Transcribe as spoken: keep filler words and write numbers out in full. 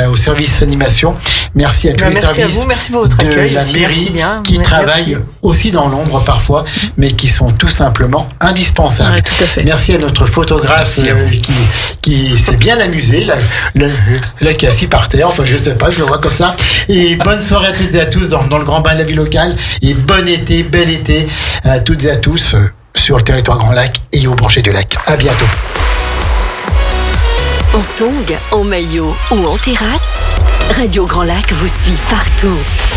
au service animation. Merci à tous ben, les merci services à vous, merci pour votre de accueil la aussi, mairie bien. qui Merci. travaillent aussi dans l'ombre parfois, mais qui sont tout simplement indispensables. Ouais, tout à fait. Merci à notre photographe Merci à euh, vous. qui, qui s'est bien amusé, là, là, là, qui est assis par terre, enfin je sais pas, je le vois comme ça. Et bonne soirée à toutes et à tous dans, dans le grand bain de la vie locale. Et bon été, bel été à toutes et à tous euh, sur le territoire Grand Lac et au Brochet du Lac. À bientôt. En tongs, en maillot ou en terrasse, Radio Grand Lac vous suit partout.